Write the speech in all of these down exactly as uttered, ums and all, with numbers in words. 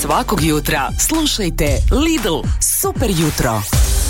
Svakog jutra slušajte Lidl Super jutro.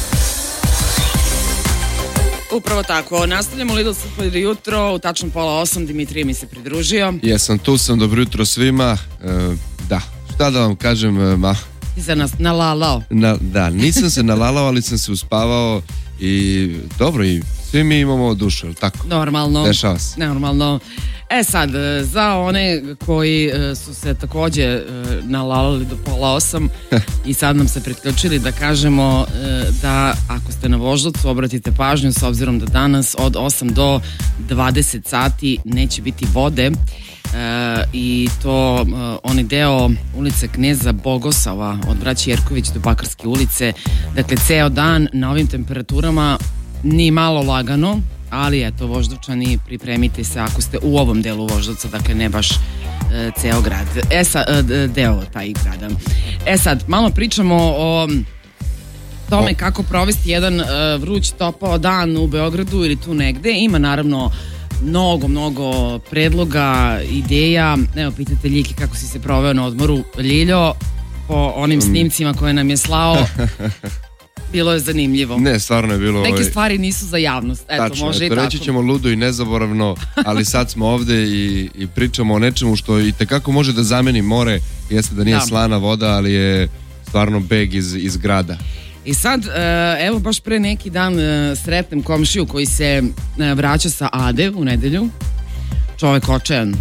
Upravo tako, nastavljamo Lidl Super jutro u tačno pola osam. Dimitrije mi se pridružio. Jesam, tu sam, dobro jutro svima. E, da, šta da vam kažem, ma... Ti se nas nalalao. Na, da, nisam se nalalao, ali sam se uspavao i dobro, i svi mi imamo dušu, ili tako? Normalno. Dešava se. Normalno. E sad, za one koji su se takođe nalalali do pola osam i sad nam se priključili da kažemo da ako ste na Voždovcu obratite pažnju s obzirom da danas od osam do dvadeset sati neće biti vode. E, i to e, onaj deo ulice Kneza Bogosava od Braće Jerković do Bakarske ulice, dakle ceo dan na ovim temperaturama, ni malo lagano, ali eto, Voždovčani, pripremite se ako ste u ovom delu Voždovca, dakle ne baš e, ceo grad, e sad, e, deo taj grada. E sad, malo pričamo o tome kako provesti jedan e, vruć topao dan u Beogradu ili tu negde. Ima naravno mnogo, mnogo predloga, ideja. Evo, pitate Ljiki kako si se proveo na odmoru. Ljiljo, po onim snimcima koje nam je slao, bilo je zanimljivo. Ne, stvarno je bilo... Neke stvari nisu za javnost. Eto, tačno, može eto, i tako. reći ćemo ludo i nezaboravno, ali sad smo ovde i, i pričamo o nečemu što i tekako može da zameni more. Jeste da nije da. slana voda, ali je stvarno beg iz, iz grada. I sad, evo baš pre neki dan sretnem komšiju koji se vraća sa Ade u nedelju. Čovek očajan.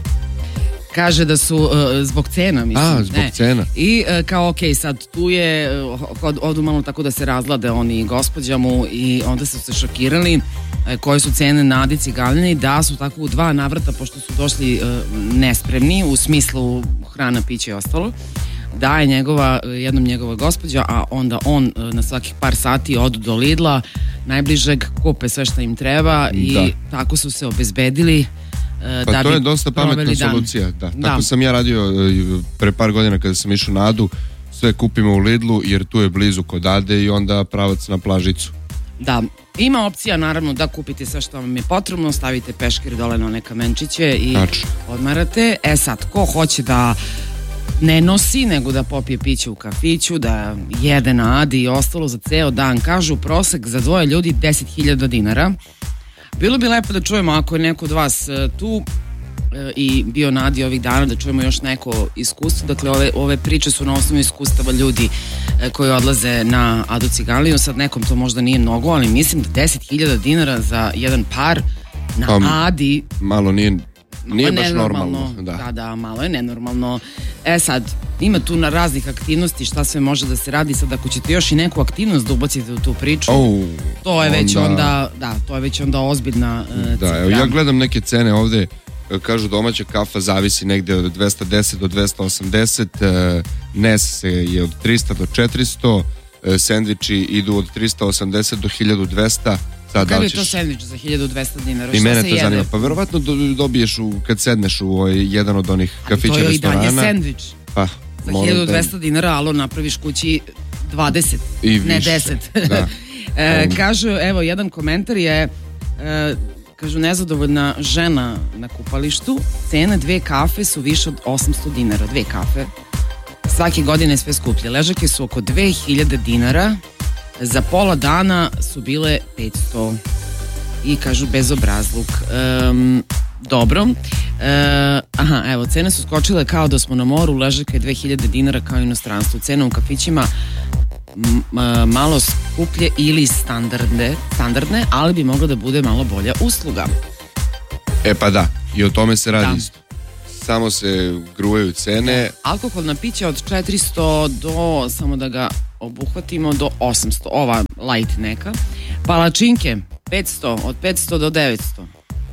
Kaže da su zbog cena, mislim. A, zbog ne. cena. I kao, ok, sad tu je, odu malo tako da se razlade oni gospođa mu i onda su se šokirali koje su cene na Adi Ciganlini, da su tako u dva navrata, pošto su došli nespremni, u smislu hrana, piće i ostalo, da je njegova, jednom njegova gospođa, a onda on na svakih par sati odu do Lidla, najbližeg, kupe sve što im treba i da. tako su se obezbedili. Pa da to je dosta pametna solucija. Da. Tako da. sam ja radio pre par godina kada sam išao na Adu, sve kupimo u Lidlu jer tu je blizu kod Ade i onda pravac na plažicu. Da, ima opcija naravno da kupite sve što vam je potrebno, stavite peškir dole na one kamenčiće i Znači. odmarate. E sad, ko hoće da ne nosi, nego da popije piće u kafiću, da jede na Adi i ostalo za ceo dan, kažu prosek za dvoje ljudi deset hiljada dinara. Bilo bi lepo da čujemo, ako je neko od vas tu e, i bio na Adi ovih dana, da čujemo još neko iskustvo. Dakle, ove, ove priče su na osnovu iskustava ljudi e, koji odlaze na Adu Ciganliju. Sad nekom to možda nije mnogo, ali mislim da deset hiljada dinara za jedan par na um, Adi... Malo nije... Nije baš normalno. Da. da, da, malo je nenormalno. E sad, ima tu na raznih aktivnosti šta sve može da se radi. Sad ako ćete još i neku aktivnost da ubacite u tu priču, oh, to je već onda, onda da, to je već onda ozbiljna uh, da, cifra. Evo, ja gledam neke cene ovde, kažu domaća kafa zavisi negde od dvesta deset do dvesta osamdeset, uh, Nes je od trista do četiristo, uh, sendviči idu od trista osamdeset do hiljadu dvesta. Kako je to sendvič za hiljadu dvesta dinara? I mene to jede? zanima. Pa verovatno dobiješ u, kad sedneš u ovaj, jedan od onih kafića restorana. Ali to je i dalje sendvič. Pa, za hiljadu dvesta dinara, alo, napraviš kući dvadeset, I ne više. deset. Da. e, kažu, evo, jedan komentar je, e, kažu, nezadovoljna žena na kupalištu, cene dve kafe su više od osamsto dinara. Dve kafe. Svake godine sve skuplje. Ležake su oko dve hiljade dinara. Za pola dana su bile petsto i kažu bezobrazluk. Um, dobro. E, aha, evo, cene su skočile kao da smo na moru, ležaka je dve hiljade dinara kao inostranstvu. Cene u kafićima m, malo skuplje ili standardne, standardne, ali bi mogla da bude malo bolja usluga. E pa da, i o tome se radi da. isto. Samo se grujaju cene. Alkoholna pića od četiristo do, samo da ga obuhvatimo, do osamsto, ova light neka. Palačinke petsto, od petsto do devetsto.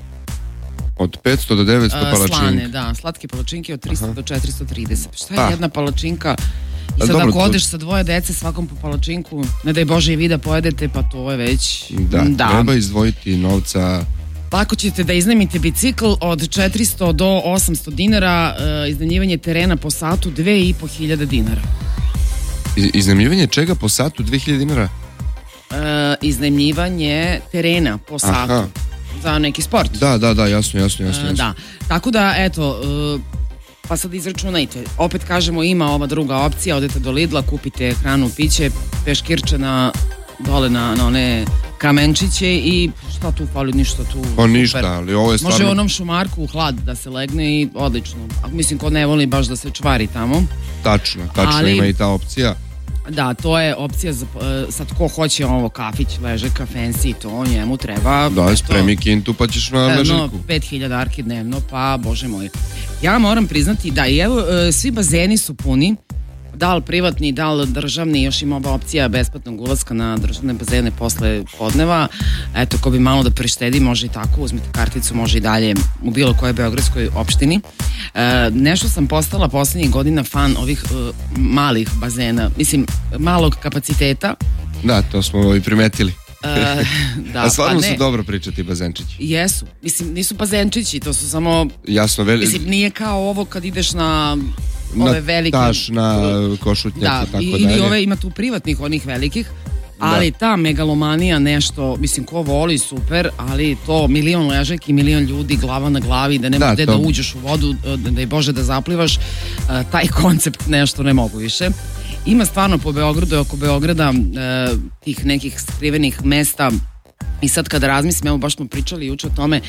Od petsto do devetsto uh, palačinke. Slane, da, slatke palačinke od trista Aha. do četiristo trideset. Šta je pa. jedna palačinka? I sad dobro, ako odeš to... sa dvoje dece svakom po palačinku, ne daj Bože i vi da pojedete, pa to je već... Da, da. treba izdvojiti novca... Tako ćete da iznajmite bicikl od četiristo do osamsto dinara, uh, iznajmljivanje terena po satu dve i po hiljade dinara. Iz, iznajmljivanje čega po satu dve hiljade dinara? Uh, iznajmljivanje terena po satu. Aha. Za neki sport. Da, da, da, jasno, jasno, jasno. Uh, da, tako da, eto, uh, pa sad izračunajte. Opet kažemo, ima ova druga opcija, odete do Lidla, kupite hranu, piće, peškirče na, dole na, na one kamenčiće i šta tu fali, ništa tu. Pa super. Ništa, ali ovo je stvarno... Može onom šumarku u hlad da se legne i odlično. A mislim, ko ne voli baš da se čvari tamo. Tačno, tačno, ali, ima i ta opcija. Da, to je opcija za, sad ko hoće ovo kafić, ležaka, fancy, to njemu treba. Da, spremi kintu pa ćeš na ležaku. No, pet hiljada arki dnevno, pa bože moj. Ja moram priznati da i evo, svi bazeni su puni, da li privatni, da li državni, još ima ova opcija besplatnog ulaska na državne bazene posle podneva. Eto, ko bi malo da prištedi, može i tako, uzmite karticu, može i dalje u bilo kojoj beogradskoj opštini. E, nešto sam postala poslednjih godina fan ovih e, malih bazena, mislim, malog kapaciteta. Da, to smo i primetili. E, da, a stvarno pa su dobro pričati bazenčići. Jesu, mislim, nisu bazenčići, to su samo... Jasno, veli... Mislim, nije kao ovo kad ideš na... ove velike... Na taš, na košutnjak da, i tako i, dalje. Ili ove, ima tu privatnih onih velikih, ali da. Ta megalomanija nešto, mislim, ko voli, super, ali to milion ležek i milion ljudi glava na glavi, da nema gde da, da uđeš u vodu, da je Bože da zaplivaš, taj koncept nešto ne mogu više. Ima stvarno po Beogradu i oko Beograda tih nekih skrivenih mesta. I sad kada razmislim, evo baš smo pričali juče o tome,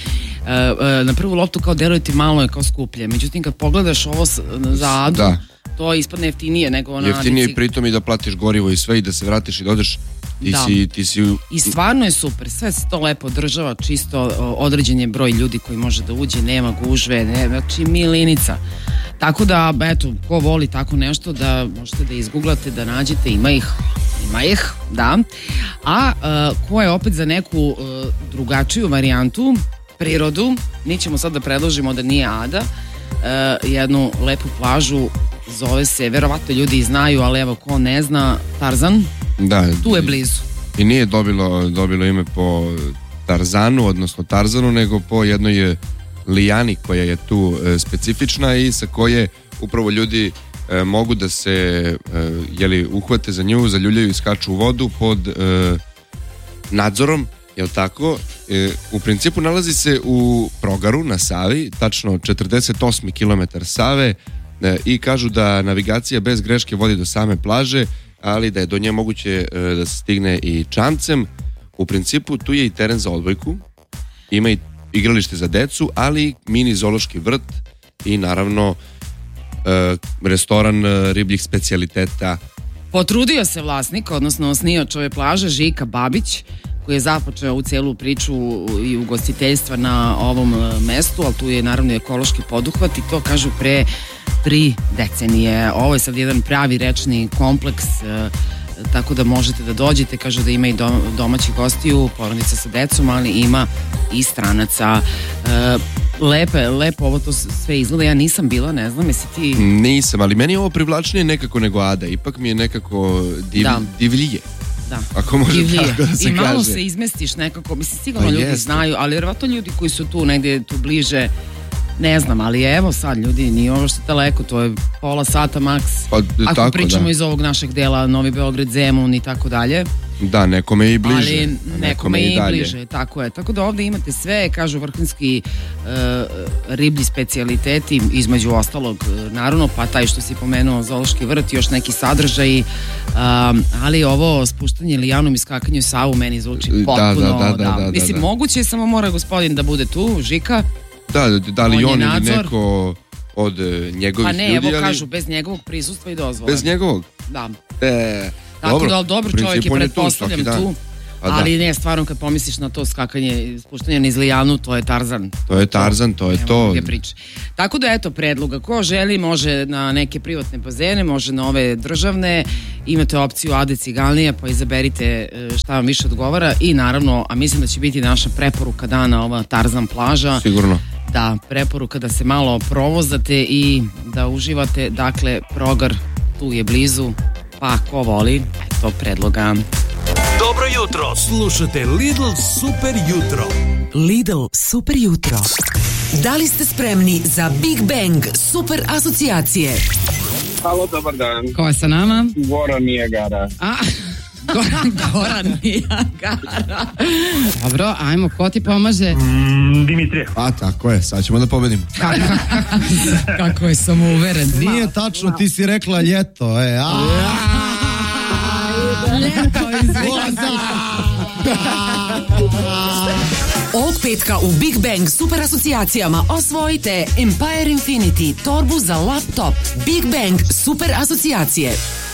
na prvu loptu kao deluje ti malo je kao skuplje, međutim kad pogledaš ovo za Adu, da. To ispadne jeftinije nego na... Jeftinije i pritom i da platiš gorivo i sve i da se vratiš i da odeš, ti, da. si, ti si... I stvarno je super, sve se to lepo održava, čisto određen je broj ljudi koji može da uđe, nema gužve, nema, znači milinica. Tako da, eto, ko voli tako nešto, da možete da izguglate, da nađete, ima ih. Ima ih, da. A uh, ko je opet za neku uh, drugačiju varijantu, prirodu, mi ćemo sad da predložimo da nije Ada, uh, jednu lepu plažu, zove se, verovatno ljudi znaju, ali evo ko ne zna, Tarzan, da, tu je blizu. I nije dobilo, dobilo ime po Tarzanu, odnosno Tarzanu, nego po jednoj lijani koja je tu e, specifična i sa koje upravo ljudi e, mogu da se e, jeli, uhvate za nju, zaljuljaju i skaču u vodu pod e, nadzorom, jel tako? E, u principu nalazi se u Progaru na Savi, tačno četrdeset osmi kilometar Save e, i kažu da navigacija bez greške vodi do same plaže, ali da je do nje moguće e, da se stigne i čamcem. U principu tu je i teren za odbojku, ima i igralište za decu, ali mini zoološki vrt i naravno e, restoran e, ribljih specijaliteta. Potrudio se vlasnik, odnosno osnivač ove plaže, Žika Babić, koji je započeo u celu priču i ugostiteljstva na ovom mestu, ali tu je naravno ekološki poduhvat i to kažu pre tri decenije. Ovo je sad jedan pravi rečni kompleks, e, tako da možete da dođete, kažu da ima i domaćih gostiju, porodica sa decom, ali ima i stranaca. E, lepe, lepo ovo to sve izgleda, ja nisam bila, ne znam, jesi ti... Nisam, ali meni je ovo privlačnije nekako nego Ada, ipak mi je nekako div, da. divljije. Da. Ako može divljije. Tako da se I malo kaže. Se izmestiš nekako, mislim, sigurno ljudi jeste. Znaju, ali vjerovatno ljudi koji su tu negdje tu bliže, ne znam, ali evo sad ljudi, nije ovo što daleko, to je pola sata maks, pa, ako tako, pričamo da. Iz ovog našeg dela, Novi Beograd, Zemun i tako dalje. Da, nekome i bliže. Ali nekome, nekome i, i bliže, tako je. Tako da ovdje imate sve, kažu vrhunski uh, riblji specijaliteti, između ostalog, naravno, pa taj što si pomenuo, zoološki vrt, još neki sadržaji, um, ali ovo spuštanje lijanom i skakanje u Savu meni zvuči potpuno, da, da, da, da, da mislim, da. Moguće, samo mora gospodin da bude tu, Žika. Da, da li on, on ili nadzor. Neko od njegovih pa ne, ljudi, evo ali... kažu, bez njegovog prisustva i dozvole. Bez njegovog? Da. E, tako dobro, da, dobro čovjek je, pretpostavljam tu, tu ali da. Ne, stvarno kad pomisliš na to skakanje, spuštanje niz lijanu, to je Tarzan. To je Tarzan, to je to. Tako da eto predloga, ko želi može na neke privatne bazene, može na ove državne, imate opciju Ade Ciganlija, pa izaberite šta vam više odgovara i naravno, a mislim da će biti naša preporuka dana ova Tarzan plaža. Sigurno. Da, preporuka da se malo provozate i da uživate, dakle Progar tu je blizu, pa ko voli, eto predloga. Dobro jutro, slušate Lidl Super jutro. Lidl Super jutro. Da li ste spremni za Big Bang Super asocijacije? Halo, dobar dan. Ko je sa nama? Goran Nijegara. A, Goran, Goran Nijagara. Dobro, ajmo, ko ti pomaže? Mm, Dimitrije. A tako je, sad ćemo da pobedimo. Kako je samouveren. Nije tačno, ti si rekla ljeto, e, a... Ljeto, izvini. Ovog petka u Big Bang super asocijacijama osvojite Empire Infinity, torbu za laptop. Big Bang super asocijacije.